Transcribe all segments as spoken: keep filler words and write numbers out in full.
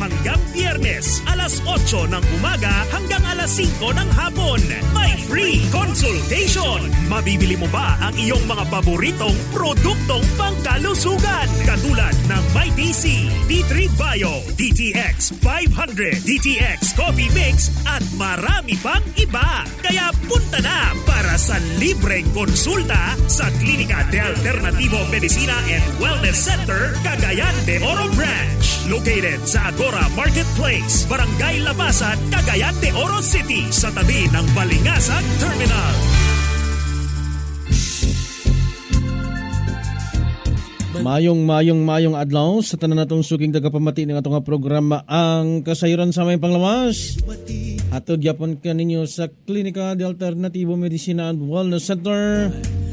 hanggang Biyernes, alas otso ng umaga hanggang alas singko ng hapon. May free consultation. Mabibili mo ba ang iyong mga paboritong produktong pangkalusugan? Katulad ng My T C, D three Bio, D T X five hundred, D T X Coffee Mix at marami pang iba. Kaya punta na para sa libreng konsulta sa Klinika de Alternativo Medicina and Wellness Center, Cagayan de Oro Branch. Located sa Agora Marketplace, Barangay Labasan, Cagayan de Oro City, sa tabi ng Balingasag Terminal. Mayong mayong mayong adlaw sa tanan natong suking tagapamati ng atong programa ang kasayuran sa may panglawas. Hatod gyapon kaninyo sa Klinika de Alternativo Medicina and Wellness Center.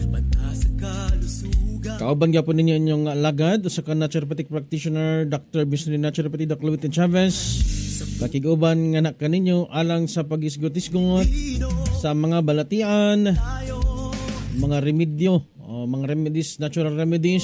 Kauban gyapon ninyo inyong lagad sa kan naturopathic practitioner Doctor Bisni Naturopathy Doc Luitin Chavez. Pakiguban nga nak kaninyo alang sa pagisgot-isgot sa mga balatian, mga remedyo, o mga remedies, natural remedies.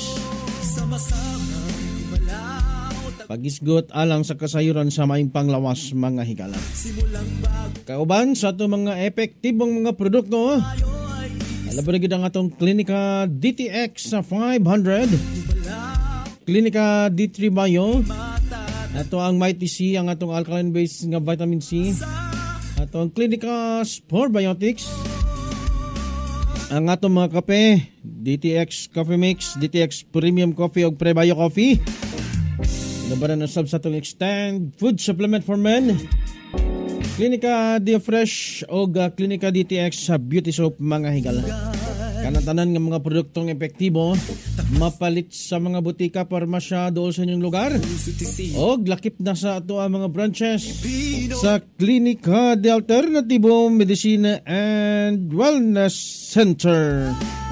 Pagisgot alang sa kasayuran sa maing panglawas mga higala. Kauban sa ato mga epektibong mga produkto, alaban na ang atong Klinika D T X five hundred, Klinika D three Bio, ato ang My T C, ang atong alkaline based nga vitamin C, atong Klinika Spore Biotics, ang atong mga kape, D T X Coffee Mix, D T X Premium Coffee o Prebio Coffee. Labanan na sab sa atong Extend Food Supplement for Men, Klinika D Fresh o Klinika D T X sa Beauty Soap mga higala. Kanatanan ng mga produktong epektibo mapalit sa mga butika, parmasya doon sa inyong lugar o lakip na sa ato ang mga branches sa Klinika de Alternativo Medicina and Wellness Center.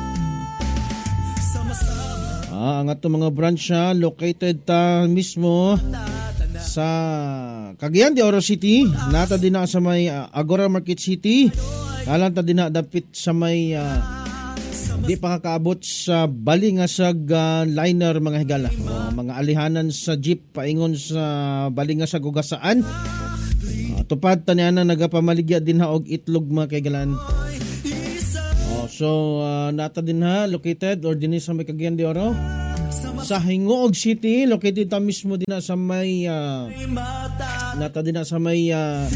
Ah, ang ato mga branch located ta mismo sa Cagayan de Oro City, nata din na sa may uh, Agora Market City, alang ta din na dapit sa may uh, di pa kakaabot sa Balingasag uh, liner mga higala, uh, mga alihanan sa jeep paingon sa Balingasag ugasaan. Uh, tupad taniana nagapamaligya din ha og itlog mga kaigalan. Uh, so uh, nata din ha located or din sa may Cagayan de Oro sa Hingoog City, located ta mismo din na sa may uh, nata din na sa may uh,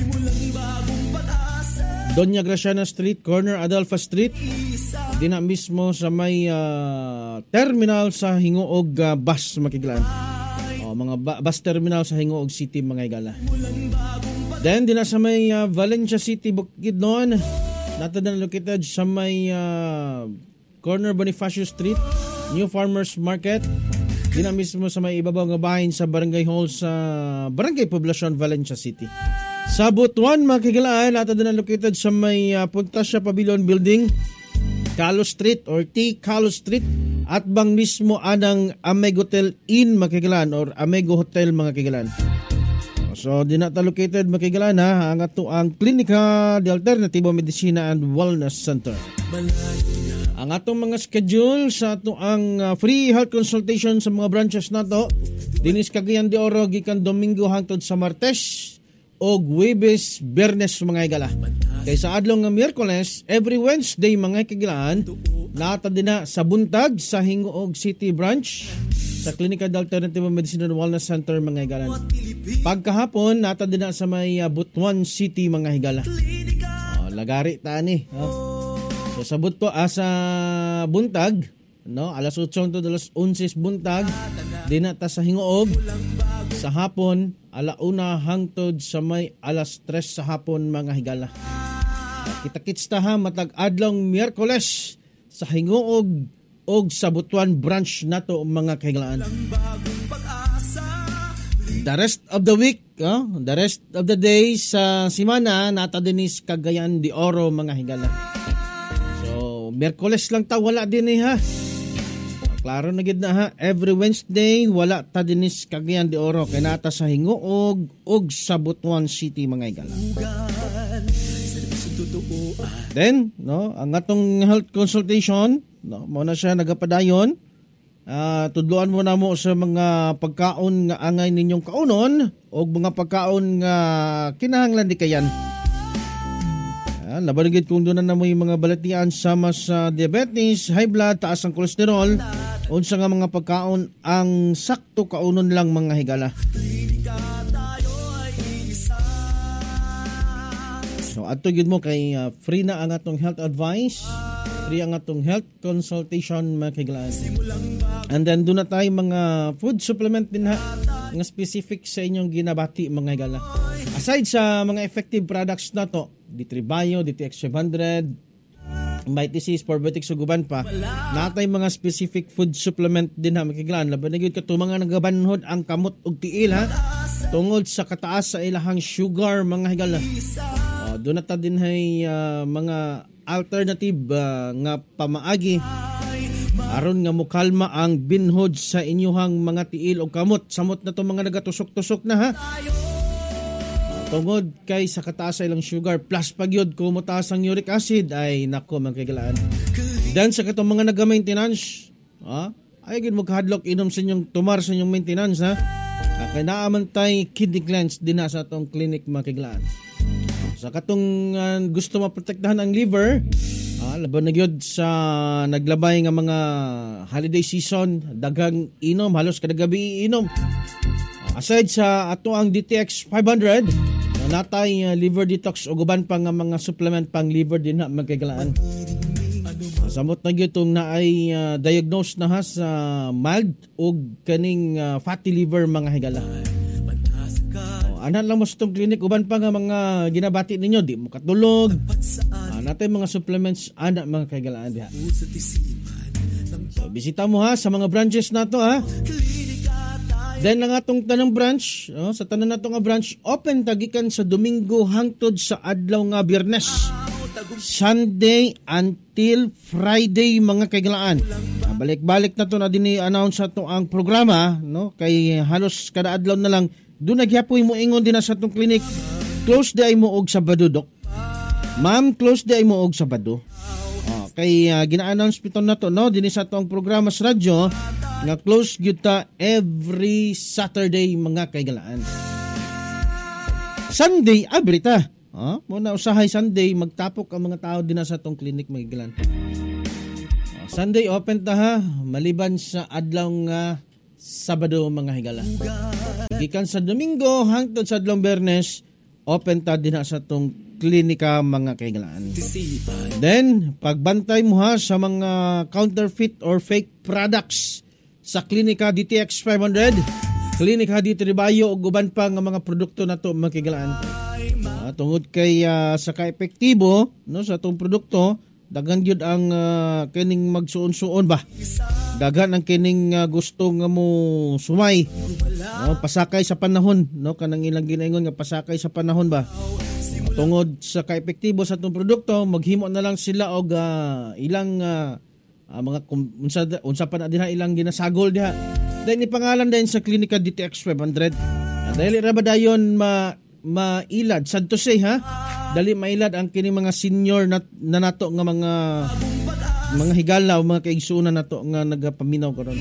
Doña Graciana Street, corner Adolfo Street, din na mismo sa may uh, terminal sa Hingoog uh, bus makiglan. O, mga ba- bus terminal sa Hingoog City mga higala. Then din na sa may uh, Valencia City, Bukidnon, nata din located sa may uh, corner Bonifacio Street, New Farmers Market. Di na mismo sa may ibabaw nga bahin sa Barangay Hall sa Barangay Poblacion, Valencia City. Sa Butuan, mga kigalaan, natin din na located sa may uh, Puntasya Pavilion Building, Carlos Street or T. Carlos Street, at bang mismo anang Amego Hotel Inn, mga kigalaan, or Amego Hotel, mga kigalaan. So, di na ta located, mga kigalaan, ha, ang ato ang Klinika de Alternativo Medicina and Wellness Center. Ang atong mga schedule sa ato ang uh, free health consultation sa mga branches nato dinis Cagayan de Oro gikan Domingo hangtod sa Martes og Huwebes, Biyernes mga higala. Kay sa adlaw nga Miyerkules, every Wednesday mga higalaan, nata din na sa buntag sa Hingoog City branch sa Klinika de Alternativo Medicina and Wellness Center mga higalan. Pagkahapon nata din na sa may uh, Butuan City mga higala. Oh, lagari ta ni, oh. So, sabot po ah, sa buntag, no, alas otso to alas onse buntag, di na ta sa Hingoog. Sa hapon, alauna hangtod sa may alas tres sa hapon mga higala. Kita-kits ta ha matag adlong Miyerkules sa Hingoog og sa Butuan branch nato mga kahigalaan. The rest of the week, oh, the rest of the days sa uh, simana nata dinis Cagayan de Oro mga higala. Miyerkules lang ta wala din eh ha. Klaro na gid na ha. Every Wednesday wala ta dinis Cagayan de Oro kay nata sa Hingoog og sa Butuan City mga higala. Then, no, ang atong health consultation, no, mo na siya nagapadayon Uh, tudloan mo na mo sa mga pagkaon nga angay ninyong kaunon o mga pagkaon nga kinahanglan di kayan. Uh, Labanagid kung doon na mo yung mga balatian sama sa diabetes, high blood, taas ang kolesterol, unsa nga mga pagkaon ang sakto kaunon lang mga higala. So ato gid mo kay uh, free na ang atong health advice, free ang atong health consultation mga higala. And then doon na tayo mga food supplement din ha, nga specific sa inyong ginabati mga higala. Aside sa mga effective products na to, D three Bio, D T X five hundred, Mighty Probiotics suguban pa, natay mga specific food supplement din ha mga higala. Laban na gyud kato mga nagabanhod ang kamot ug tiil ha, tungod sa kataas sa ilahang sugar mga higala. Uh, doon na ta din hay uh, mga alternative uh, nga pamaagi aron nga mokalma ang binhod sa inyuhang mga tiil o kamot. Samot na to mga nagatusok-tusok na ha. Tungod kay sa kataas sa ilang sugar plus pagyod ko mataas ang uric acid ay nako magkagalaan. Dan sa katong mga naga-maintenance, ha? Ay gid mo kahadlok inom sa inyong tumar sa inyong maintenance ha. Kay naaman tay kidney cleanse din na sa atong clinic magkagalaan. Sa katong uh, gusto maprotektahan ang liver, ah, laban na gyud sa naglabay nga mga holiday season, daghang inom, halos kada gabi inom. Aside sa ato ang D T X five hundred, na natay uh, liver detox o guban pa nga mga supplement pang liver din na magkagalaan. Samot na gyud tong naay uh, diagnose na ha sa mild o kaning uh, fatty liver mga higala. Anan lang mo sa itong clinic, uban pa nga mga ginabati ninyo, di mo katulog. Uh, natay mga supplements, anak mga kaigalaan diha. So, bisita mo ha sa mga branches nato ha. Then lang atong tanang branch, oh, sa tanan nato nga branch, open tagikan sa Domingo hangtod sa adlaw nga Biyernes. Sunday until Friday mga kaigalaan. Uh, balik-balik na to na din i-announce ato ang programa, no? Kay halos kada adlaw na lang doon nagyapoy mo ingon din na sa itong clinic. Close di ay mo og Sabado, Dok. Ma'am, close di ay mo og Sabado. Oh, kay uh, gina-announce piton na to, no? Din sa itong programa sa radyo, nga close gyud ta every Saturday mga kaigalaan. Sunday, abri ta. Oh, muna usahay Sunday, magtapok ang mga tao din na sa itong clinic mga kaigalaan. Oh, Sunday, open ta ha, maliban sa adlaw nga Sabado mga higala. Gikan sa Domingo hangtod sa adlaw Biyernes, open ta din sa tong klinika mga kaigalaan. Then pagbantay mo ha sa mga counterfeit or fake products sa klinika D T X five hundred, klinika D three Bio ug uban pa nga mga produkto nato mga kaigalaan. Uh, tungod kay uh, sa ka-epektibo no sa tong produkto, dagan gyud ang uh, kining magsuon-suon ba. Dagan ang kining uh, gusto nga mo sumay. No, pasakay sa panahon, no kanang ilang ginaingon nga pasakay sa panahon ba. Tungod sa ka-epektibo sa itong produkto, maghimo na lang sila og uh, ilang uh, uh, mga unsa unsa pa na diha ilang ginasagol diha. Dahil ni pangalan din sa klinika D T X five hundred. Dahil ra ba dayon ma mailad sad to say ha. Dali mailad ang kini mga senior na, na nato nga mga mga higala o mga kaigsuonan nato nga nagapaminaw karon.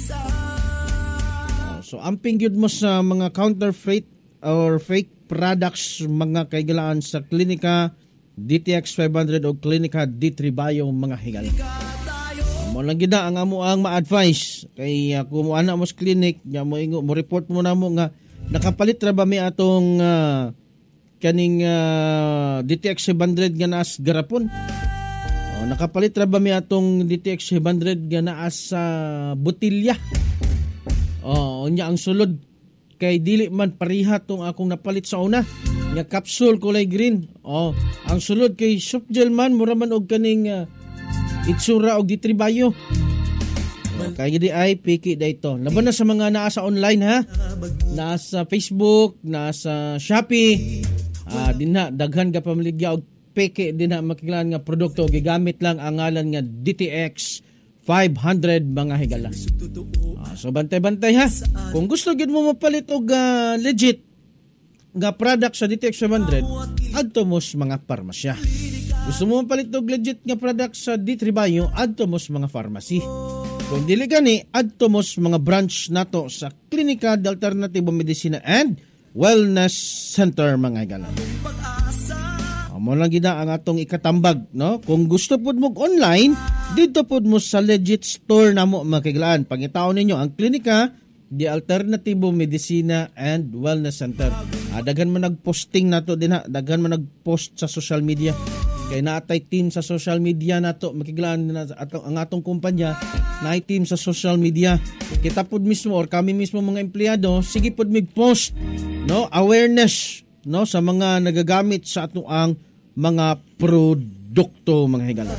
So amping gyud mo sa mga counterfeit or fake products mga kaigalaan sa klinika D T X five hundred o klinika D three Bio mga higala. Mo lang gid ang amo ang ma-advise kay uh, kung ana mo sa clinic nya mo ingo mo report mo na mo nga nakapalit ra ba mi atong uh, kaning uh, D T X five hundred nga naas garapon. O, nakapalit ra ba mi atong D T X five hundred nga naas sa uh, botilya. O, unya ang sulod kay dili man pariha tong akong napalit sa una nga capsule kulay green. O, ang sulod kay soft gel man mura man og kaning uh, itsura og D three Bio. Kaya di ay piki dito. Laban na sa mga naasa online ha. Nasa Facebook, nasa Shopee. Ah, din na daghan ka pamaligya og peke din na makikilan nga produkto gigamit lang ang ngalan nga D T X five hundred mga higala. Ah, so bantay-bantay ha. Kung gusto gid mo mapalit og uh, legit nga product sa D T X five hundred, adto mo sa mga parmasya. Gusto mo mapalit og legit nga product sa D three Bio, adto mo sa mga pharmacy. Kung dili gani, adto mo sa mga branch nato sa Klinika de Alternatibo Medicina and Wellness Center mga higala. Mo lang gina ang atong ikatambag, no? Kung gusto pud mo online, dito pud mo sa legit store namo makiglaan. Pangitaon ninyo ang Klinika de Alternatibo Medicina and Wellness Center. Ah, daghan man nagposting nato din ha, daghan man nagpost sa social media. Kay naatay team sa social media nato makiglaan na atong ang atong kumpanya, naay team sa social media. Kita pud mismo or kami mismo mga empleyado, sige pud mig-post, no? Awareness, no, sa mga nagagamit sa ato ang mga produkto mga higala.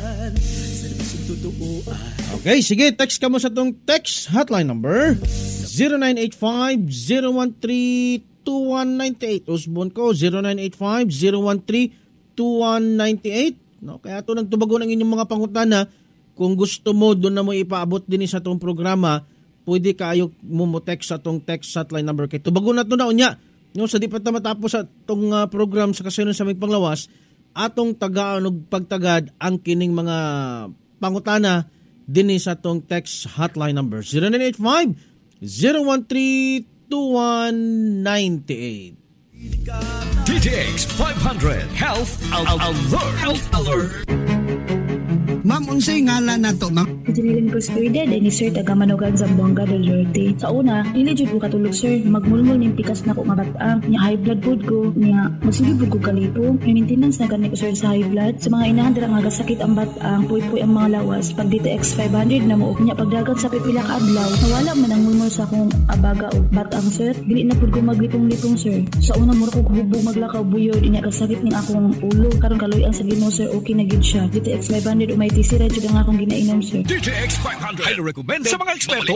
Okay, sige, text ka mo sa tong text hotline number zero nine eight five, zero one three, two one nine eight. Usbon ko zero nine eight five, zero one three, two one nine eight. No, kaya to nagtubago ng inyong mga pangutana. Kung gusto mo doon na mo ipaabot din sa tong programa, pwede kayo mo mo text sa tong text hotline number kay tubago na to na unya. No, sa di pa ta matapos sa tong uh, program sa kasunon sa may panglawas, atong tagaan og pagtagad ang kining mga pangutana dinhi sa tong text hotline number zero nine eight five, zero one three, two one nine eight. D T X five hundred Health Alert. Health Alert. Ma'am, unsay ngalan nato, ma'am? Janiling Prosperida, din ni Sir taga Manugan, Zamboanga del Norte. Sa una, dili jud ko katulog sir, magmulmul ning pikas na ko nga bata. Nya high blood pod ko, nya masigib ko kalipo. May maintenance na gani ko sir sa high blood. Sa mga inahan dira nga gasakit ang batang, puy-puy ang mga lawas. Pag D T X five hundred na mo, nya pagdagan sa pipila ka adlaw, nawala man ang mulmul sa akong abaga o batang sir. Dili na pod ko maglipong-lipong sir. Sa una mura ko hubog maglakaw buyod, inya kasakit ning akong ulo. Karon kaloy ang sa Ginoo sir, okay na gid siya. D T X five hundred o may tisira jud ang akong ginainom sir. D T X five hundred. Highly recommended sa mga eksperto.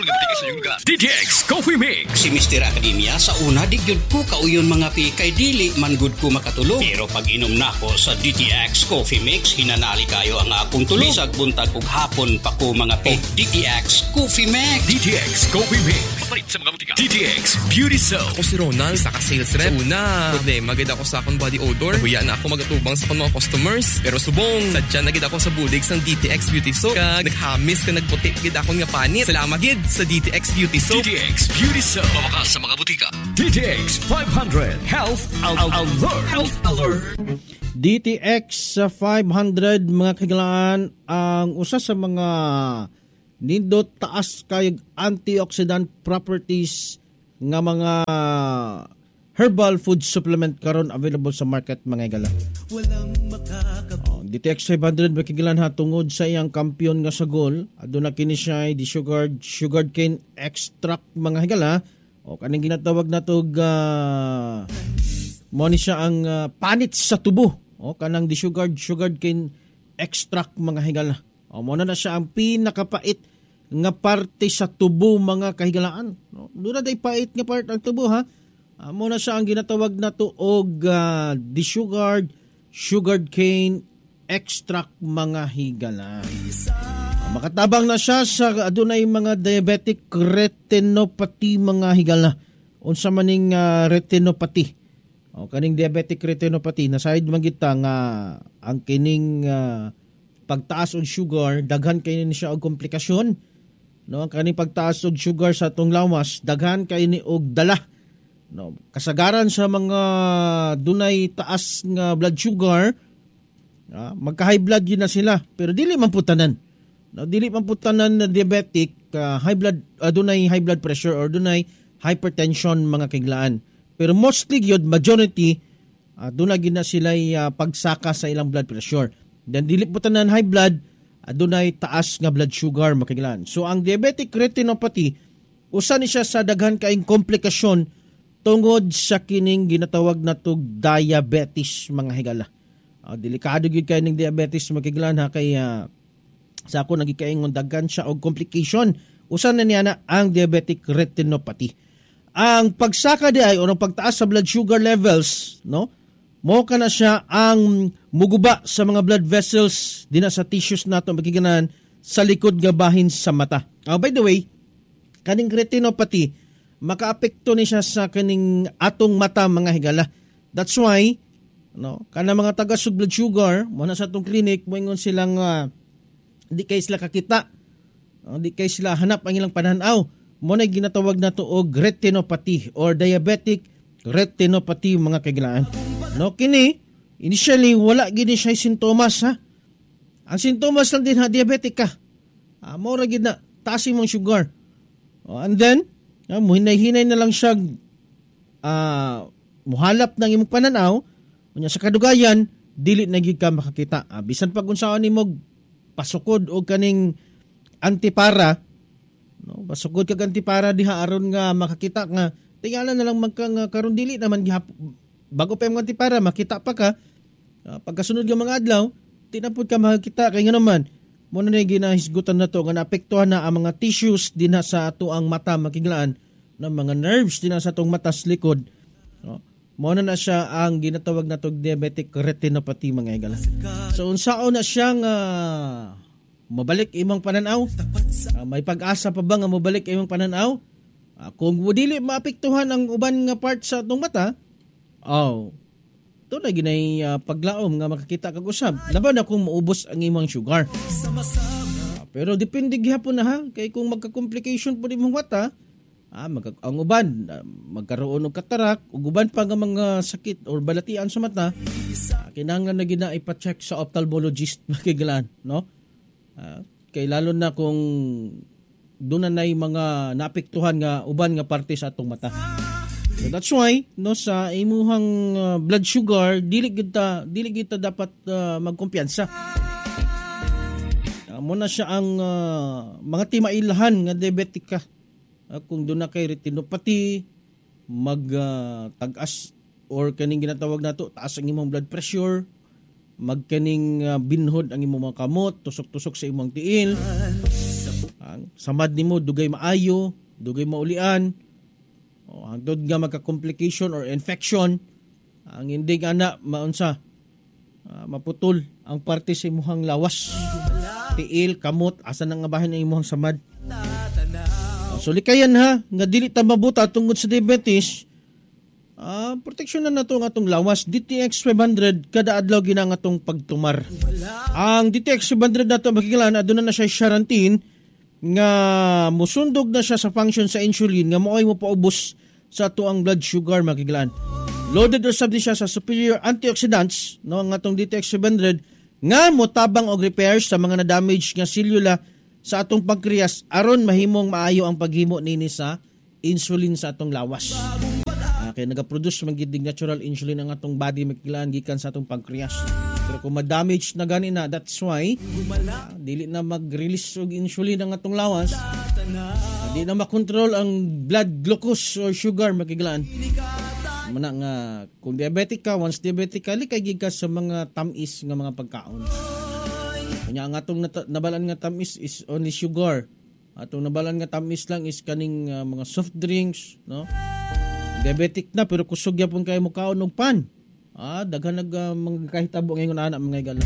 D T X Coffee Mix. Si Mister Academia sa una di gyud ko kauyon mga pi kay dili man gud ko makatulog. Pero pag inom nako sa D T X Coffee Mix, hinanali kayo ang akong tulog. Bisag buntag ug hapon pa ko mga pi. D T X Coffee Mix. D T X Coffee Mix. Papalit sa mga butika. D T X Beauty Soap. Ako si Ronald, saka sales rep. Sa una, problema gid ako sa akong body odor. Huya na ako magatubang sa akong mga customers. Pero subong, sadya na gid ako sa budig sang D T X Beauty Soap. Kag naghamis ka nagputi gid akong nga panit. Salamat gid sa D T X Beauty Soap. D T X Beauty Soap. Mawakas sa mga butika. D T X five hundred Health Alert. Health Alert. D T X five hundred mga kailangan ang usa sa mga nindot taas kay antioxidant properties nga mga herbal food supplement karon available sa market mga igala. Oh, D T X five hundred makigilan ha tungod sa iyang kampiyon nga sagol, aduna kini siya di sugared sugared cane extract mga higala o kaning ginatawag natog uh, mo ni siya ang uh, panit sa tubo o kanang di sugared sugared cane extract mga higala. O mo na na siya ang pinakapait nga parte sa tubo mga kahigalaan. No? Doon na day pait nga part ang tubo ha. Uh, mo na siya ang ginatawag na to og uh, desugared sugared cane extract mga higala. Uh, makatabang na siya sa adunay mga diabetic retinopathy mga higala. Unsa maning uh, retinopathy? O kaning diabetic retinopathy na side man kita nga ang kining uh, pagtaas og sugar daghan kay ni siya og komplikasyon. No, ang kaning pagtaas og sugar sa atong lawas daghan kay ni og dala. No, kasagaran sa mga dunay taas nga blood sugar, ah, magka-high blood yun na sila. Pero dili man putanan. No, dili man putanan na diabetic, uh, high blood, uh, dunay high blood pressure or dunay hypertension mga kiglaan. Pero mostly yun, majority, uh, dunay gina sila uh, pagsaka sa ilang blood pressure. Then dili putanan high blood, uh, dunay taas nga blood sugar mga kiglaan. So ang diabetic retinopathy, usa ni siya sa daghan kaayong komplikasyon tungod sa kining ginatawag na tog diabetes mga higala. Uh, delikado gyud kay ning diabetes makiglan ha kay uh, sa ako nagikaingon daghan siya og complication. Usa na niya na ang diabetic retinopathy. Ang pagsaka di ay o ang pagtaas sa blood sugar levels, no? Mo kana siya ang muguba sa mga blood vessels dinha sa tissues nato makiganahan sa likod nga bahin sa mata. Uh, by the way, kaning retinopathy makaapekto ni siya sa kaning atong mata mga higala. That's why no, kana mga taga sug blood sugar mo na sa atong clinic moingon silang uh, di kay sila kakita Uh, di kay sila hanap ang ilang pananaw. Mo na ginatawag na to og retinopathy or diabetic retinopathy mga kaigalaan. No, kini initially wala gini siya sintomas ha. Ang sintomas lang din ha, diabetic ka. Uh, mo ra gid na taas imong sugar. Uh, and then, uh, muhinay-hinay na lang siya uh, muhalap ng imong pananaw. Unya sa kadugayan, dili na gid ka makakita. Uh, bisan pag unsaon nimo pasukod og kaning antipara, no, pasukod kag antipara diha aron nga makakita nga tingala na lang magkang uh, karon dili naman gihap bago pa yung antipara makita pa ka. Uh, pagkasunod ng mga adlaw, di na pud ka makakita kay nga naman mo na ginahisgutan na to nga naapektuhan na ang mga tissues dinha sa ato ang mata makiglaan ng mga nerves dinha sa atong mata sa likod. No? Mo na na siya ang ginatawag na tog diabetic retinopathy mga igala. So unsaon na siyang uh, mabalik imong pananaw? Uh, may pag-asa pa ba nga mabalik imong pananaw? Uh, kung dili maapektuhan ang uban nga part sa atong mata, oh, ito na ginay uh, paglaom nga makakita kag usab. Laban na kung maubos ang imong sugar. Uh, pero depende gihapon na ha, kay kung magka-complication po imong mata, Ah, mag ang uban uh, magkaroon og katarak ug uban pa nga mga sakit or balatian sa mata, uh, kinahanglan na gina ipa-check sa ophthalmologist makiglaan, no? Uh, kay lalo na kung doon na nay mga naapektuhan nga uban nga parte sa atong mata. So that's why no sa imuhang uh, blood sugar dili kita dili kita dapat uh, magkumpiyansa. Uh, mo na siya ang uh, mga timailhan nga diabetic ka. Uh, kung doon na kay retinopathy, mag-tagas uh, or kaning ginatawag nato taas ang imong blood pressure, magkaning uh, binhod ang imong mga kamot, tusok-tusok sa imong tiil, uh, samad nimo dugay maayo, dugay maulian, o hangtod nga magka-complication or infection, ang hindi nga na maunsa, uh, maputol ang parte sa imong lawas, tiil, kamot, asa nang nga bahin ang imong samad. So likayan ha, nga dili ta mabuta tungod sa diabetes, uh, proteksyon na nato nga atong lawas. D T X five hundred kada adlaw gina nga atong pagtumar. Ang D T X five hundred nato makikilan, aduna na siya xarantin nga musundog na siya sa function sa insulin nga moay mo paubos sa ato ang blood sugar makikilan. Loaded or sabdi siya sa superior antioxidants, no, ang atong D T X five hundred nga motabang og repairs sa mga na-damage nga selula sa atong pankreas aron mahimong maayo ang paghimo nini sa insulin sa atong lawas. Uh, kaya nagaproduce magidig natural insulin ang atong body makikilaan gikan sa atong pankreas. Pero kung ma-damage na gani na, that's why uh, dili na mag-release og insulin ang atong lawas. Uh, di na makontrol ang blood glucose or sugar makikilaan. Muna nga kung diabetic ka, once diabetic ka, likay gikas sa mga tamis nga mga pagkaon. Kanya ang atong nat- nabalan nga tamis is only sugar. Atong nabalan nga tamis lang is kaning uh, mga soft drinks, no? Diabetic na pero kusog gyapon kay mo kaon og pan. Ah, daghan nag uh, mga kahitabo ngayon ana mga igala.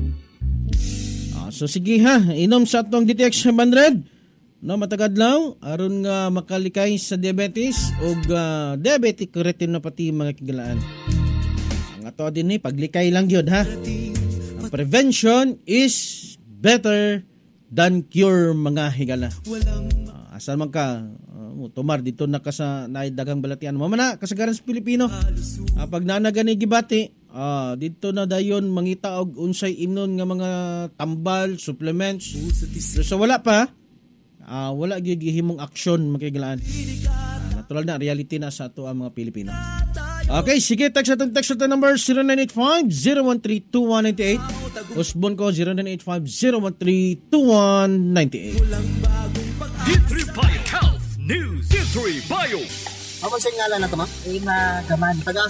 Ah, so sige ha, inom sa atong D T X five hundred. No, matagadlaw aron nga makalikay sa diabetes ug uh, diabetic retinopathy mga kigalaan. Ang ato din ni paglikay lang gyud ha. Prevention is better than cure mga higala. Uh, asal man ka uh, tumar dito na ka sa naidagang balatian. Mamana kasagaran sa Pilipino. Uh, pag nanagani gibati, uh, dito na dayon mangita og unsay imnon nga mga tambal, supplements. So, so wala pa, uh, wala gihimong aksyon makigalaan. Uh, natural na reality na sa ato ang mga Pilipino. Okay, sige, text atong text atong number zero nine eight five, zero one three, two one nine eight. Usbon ko zero nine eight five, zero one three, two one nine eight. D three Bio Health News. D three Bio. Ako sa ngalan na to, ma? Ay, magaman. Taga